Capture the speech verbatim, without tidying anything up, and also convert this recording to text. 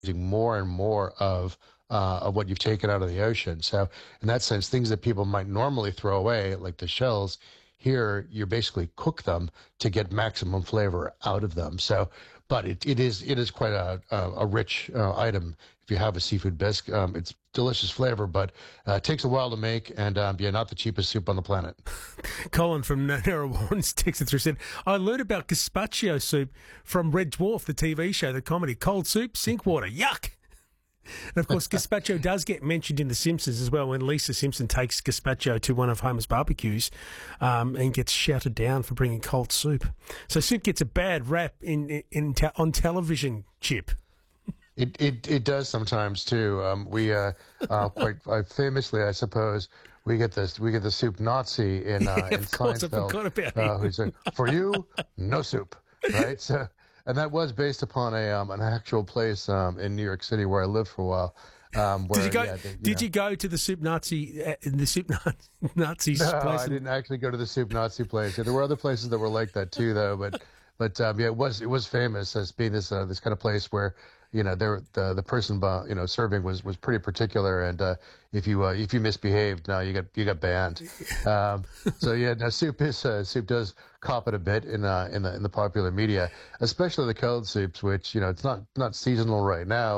using more and more of uh, of what you've taken out of the ocean. So in that sense, things that people might normally throw away, like the shells, here you basically cook them to get maximum flavor out of them. So, but it, it is it is quite a a, a rich uh, item. If you have a seafood bisque, um, it's delicious flavor, but uh, it takes a while to make, and um, yeah, not the cheapest soup on the planet. Colin from Narrawarrens texted through said, I learned about gazpacho soup from Red Dwarf, the T V show, the comedy. Cold soup, sink water, yuck! And of course, gazpacho does get mentioned in The Simpsons as well when Lisa Simpson takes gazpacho to one of Homer's barbecues um, and gets shouted down for bringing cold soup. So soup gets a bad rap in, in, in te- on television, Chip. It it it does sometimes too. Um, we uh, uh, quite uh, famously, I suppose, we get this we get the soup Nazi in uh, Yeah, in of course, I Seinfeld. forgot about Uh, him. who said, "For you, no soup," right? So, and that was based upon a um, an actual place um, in New York City where I lived for a while. Um, where, Did you go? yeah, they, you did know, you go to the soup Nazi? Uh, the soup na- Nazis No, place? I in- didn't actually go to the soup Nazi place. Yeah, there were other places that were like that too, though. But but um, yeah, it was it was famous as being this uh, this kind of place where you know there the the person bu- you know serving was, was pretty particular, and uh, if you uh, if you misbehaved, no, you got you got banned. Um, so yeah, now soup is uh, soup does cop it a bit in uh, in the in the popular media, especially the cold soups, which you know it's not not seasonal right now.